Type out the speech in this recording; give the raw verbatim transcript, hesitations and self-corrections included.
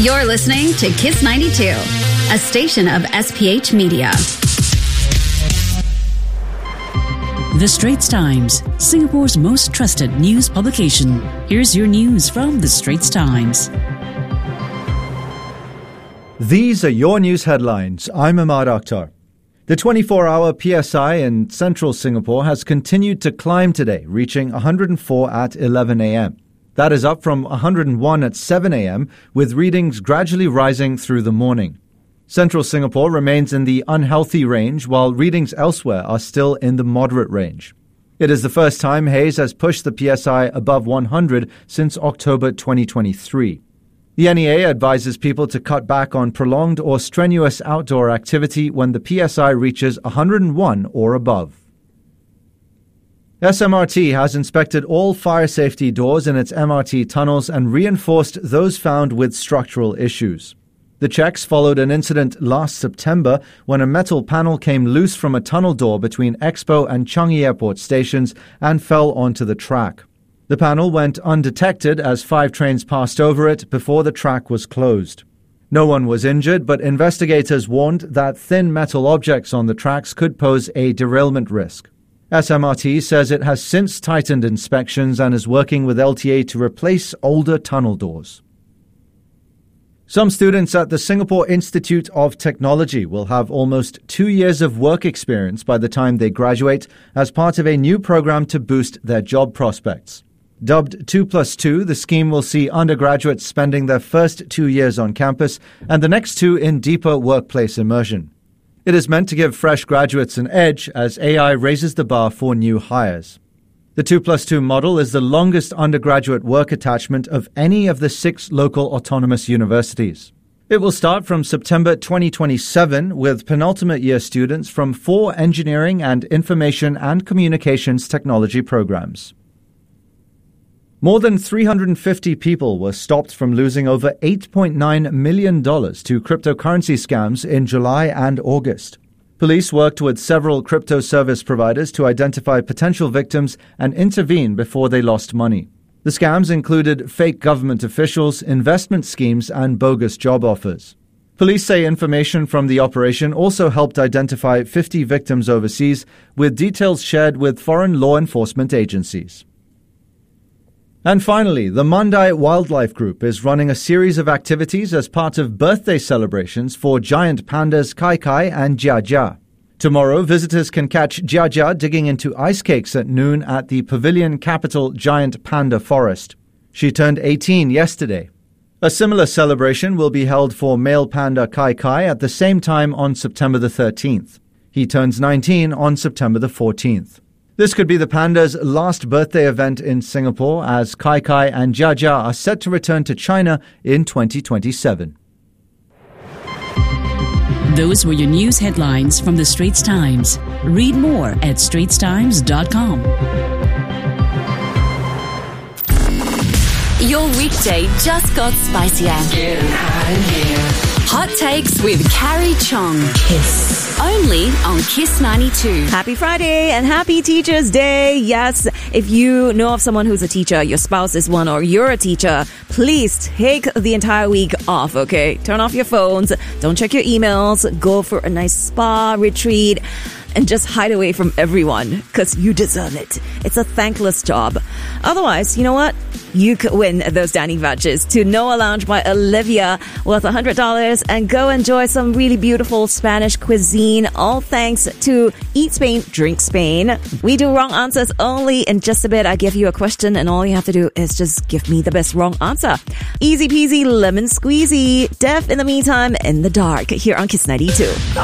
You're listening to Kiss ninety-two, a station of S P H Media. The Straits Times, Singapore's most trusted news publication. Here's your news from The Straits Times. These are your news headlines. I'm Ahmad Akhtar. The twenty-four hour P S I in central Singapore has continued to climb today, reaching one hundred four at eleven a.m. That is up from one hundred one at seven a.m., with readings gradually rising through the morning. Central Singapore remains in the unhealthy range, while readings elsewhere are still in the moderate range. It is the first time haze has pushed the P S I above one hundred since October twenty twenty-three. The N E A advises people to cut back on prolonged or strenuous outdoor activity when the P S I reaches one hundred one or above. S M R T has inspected all fire safety doors in its M R T tunnels and reinforced those found with structural issues. The checks followed an incident last September when a metal panel came loose from a tunnel door between Expo and Changi Airport stations and fell onto the track. The panel went undetected as five trains passed over it before the track was closed. No one was injured, but investigators warned that thin metal objects on the tracks could pose a derailment risk. S M R T says it has since tightened inspections and is working with L T A to replace older tunnel doors. Some students at the Singapore Institute of Technology will have almost two years of work experience by the time they graduate as part of a new program to boost their job prospects. Dubbed two plus two, the scheme will see undergraduates spending their first two years on campus and the next two in deeper workplace immersion. It is meant to give fresh graduates an edge as A I raises the bar for new hires. The two plus two model is the longest undergraduate work attachment of any of the six local autonomous universities. It will start from September twenty twenty-seven with penultimate year students from four engineering and information and communications technology programs. More than three hundred fifty people were stopped from losing over eight point nine million dollars to cryptocurrency scams in July and August. Police worked with several crypto service providers to identify potential victims and intervene before they lost money. The scams included fake government officials, investment schemes, and bogus job offers. Police say information from the operation also helped identify fifty victims overseas, with details shared with foreign law enforcement agencies. And finally, the Mandai Wildlife Group is running a series of activities as part of birthday celebrations for giant pandas Kai Kai and Jia Jia. Tomorrow, visitors can catch Jia Jia digging into ice cakes at noon at the Pavilion Capital Giant Panda Forest. She turned eighteen yesterday. A similar celebration will be held for male panda Kai Kai at the same time on September the thirteenth. He turns nineteen on September the fourteenth. This could be the panda's last birthday event in Singapore, as Kai Kai and Jia Jia are set to return to China in twenty twenty-seven. Those were your news headlines from The Straits Times. Read more at straits times dot com. Your weekday just got spicier. Getting high, yeah. Hot Takes with Carrie Chong. Kiss. Only on Kiss ninety-two. Happy Friday and happy Teacher's Day. Yes, if you know of someone who's a teacher, your spouse is one, or you're a teacher, please take the entire week off, okay? Turn off your phones. Don't check your emails. Go for a nice spa retreat. And just hide away from everyone, because you deserve it. It's a thankless job. Otherwise, you know what? You could win those dining vouchers to Noah Lounge by Olivia, worth one hundred dollars, and go enjoy some really beautiful Spanish cuisine, all thanks to Eat Spain, Drink Spain. We do wrong answers only. In just a bit, I give you a question, and all you have to do is just give me the best wrong answer. Easy peasy, lemon squeezy. Deaf in the meantime, in the dark, here on Kiss ninety-two.